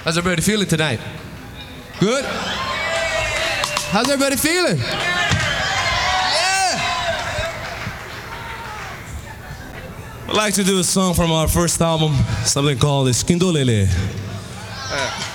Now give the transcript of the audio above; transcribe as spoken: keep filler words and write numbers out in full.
How's everybody feeling tonight? Good? How's everybody feeling? Yeah! I'd like to do a song from our first album, something called Skindolele.